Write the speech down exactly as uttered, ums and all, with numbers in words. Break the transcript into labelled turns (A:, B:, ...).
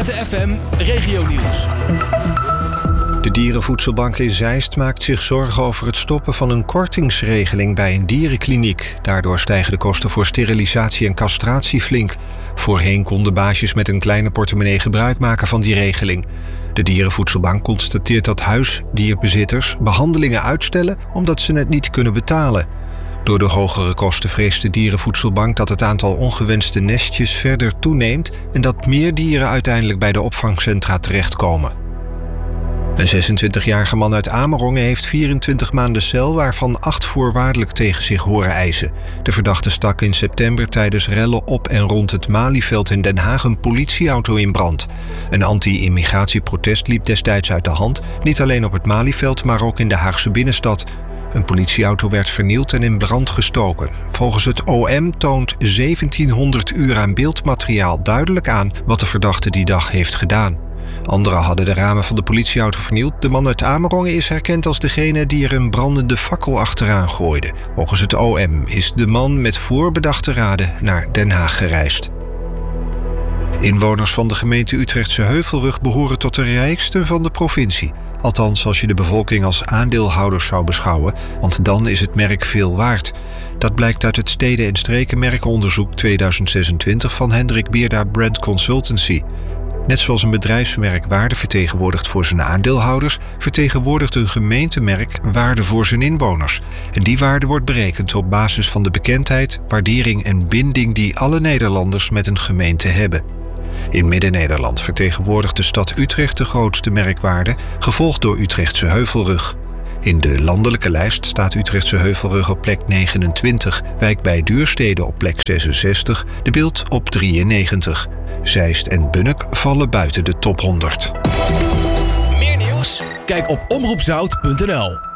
A: Z F M Regionieuws.
B: De Dierenvoedselbank in Zeist maakt zich zorgen over het stoppen van een kortingsregeling bij een dierenkliniek. Daardoor stijgen de kosten voor sterilisatie en castratie flink. Voorheen konden baasjes met een kleine portemonnee gebruik maken van die regeling. De Dierenvoedselbank constateert dat huisdierbezitters behandelingen uitstellen omdat ze het niet kunnen betalen. Door de hogere kosten vreest de Dierenvoedselbank dat het aantal ongewenste nestjes verder toeneemt en dat meer dieren uiteindelijk bij de opvangcentra terechtkomen. Een zesentwintigjarige man uit Amerongen heeft vierentwintig maanden cel, waarvan acht voorwaardelijk tegen zich horen eisen. De verdachte stak in september tijdens rellen op en rond het Malieveld in Den Haag een politieauto in brand. Een anti-immigratieprotest liep destijds uit de hand, niet alleen op het Malieveld, maar ook in de Haagse binnenstad. Een politieauto werd vernield en in brand gestoken. Volgens het O M toont zeventienhonderd uur aan beeldmateriaal duidelijk aan wat de verdachte die dag heeft gedaan. Anderen hadden de ramen van de politieauto vernield. De man uit Amerongen is herkend als degene die er een brandende fakkel achteraan gooide. Volgens het O M is de man met voorbedachte raden naar Den Haag gereisd. Inwoners van de gemeente Utrechtse Heuvelrug behoren tot de rijkste van de provincie. Althans, als je de bevolking als aandeelhouders zou beschouwen, want dan is het merk veel waard. Dat blijkt uit het Steden- en Strekenmerkenonderzoek tweeduizend zesentwintig van Hendrik Beerda Brand Consultancy. Net zoals een bedrijfsmerk waarde vertegenwoordigt voor zijn aandeelhouders, vertegenwoordigt een gemeentemerk waarde voor zijn inwoners. En die waarde wordt berekend op basis van de bekendheid, waardering en binding die alle Nederlanders met een gemeente hebben. In Midden-Nederland vertegenwoordigt de stad Utrecht de grootste merkwaarde, gevolgd door Utrechtse Heuvelrug. In de landelijke lijst staat Utrechtse Heuvelrug op plek negenentwintig, Wijk bij Duurstede op plek zesenzestig, De Bilt op drieënnegentig. Zeist en Bunnik vallen buiten de top honderd.
A: Meer nieuws? Kijk op omroep zout punt n l.